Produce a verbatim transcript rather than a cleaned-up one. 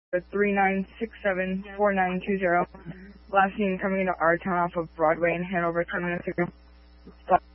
three nine six seven four nine two zero. Last seen coming into our town off of Broadway in Hanover ten minutes ago.